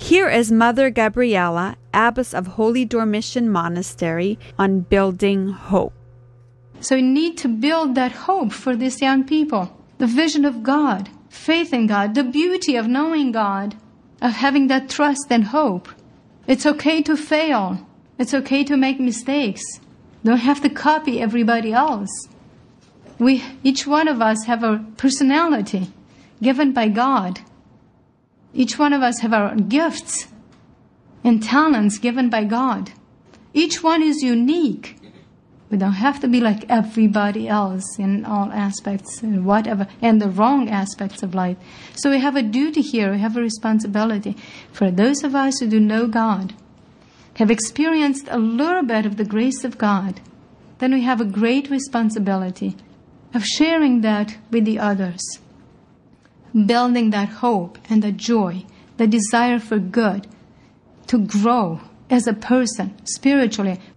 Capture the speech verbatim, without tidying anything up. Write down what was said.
Here is Mother Gabriela, Abbess of Holy Dormition Monastery, on building hope. So we need to build that hope for these young people. The vision of God, faith in God, the beauty of knowing God, of having that trust and hope. It's okay to fail. It's okay to make mistakes. Don't have to copy everybody else. We, each one of us have a personality given by God. Each one of us have our gifts and talents given by God. Each one is unique. We don't have to be like everybody else in all aspects, whatever, and the wrong aspects of life. So we have a duty here, we have a responsibility. For those of us who do know God, have experienced a little bit of the grace of God, then we have a great responsibility of sharing that with the others. Building that hope and the joy, the desire for good, to grow as a person, spiritually,